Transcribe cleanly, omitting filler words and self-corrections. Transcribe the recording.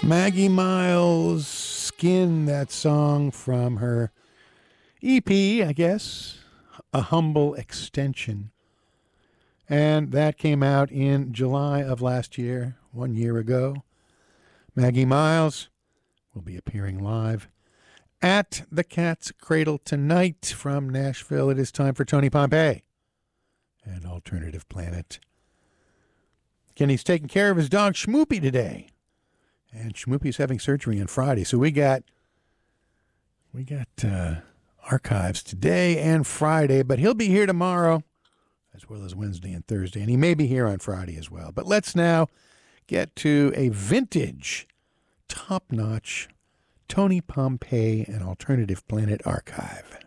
Maggie Miles, Skin, that song from her EP, I guess, A Humble Extension. And that came out in July of last year, 1 year ago. Maggie Miles will be appearing live at the Cat's Cradle tonight from Nashville. It is time for Tony Pompey and Alternative Planet. Kenny's taking care of his dog Schmoopy today. And Schmoopy's having surgery on Friday. So we got archives today and Friday, but he'll be here tomorrow as well as Wednesday and Thursday, and he may be here on Friday as well. But let's now get to a vintage, top-notch Tony Pompey and Alternative Planet archive.